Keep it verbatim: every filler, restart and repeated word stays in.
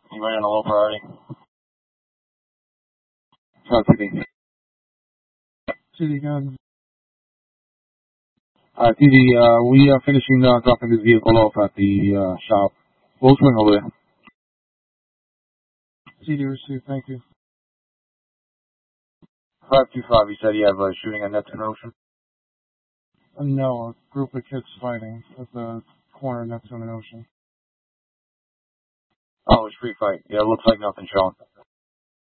You went on a low priority. Uh, T D. T D guns. Uh, T D, uh, we are finishing uh, dropping this vehicle off at the uh, shop. We'll swing over there. T D received, thank you. five two five, you said you have a shooting at Neptune Ocean? Uh, no, a group of kids fighting at the corner of Neptune and Ocean. Oh, a street fight. Yeah, it looks like nothing showing.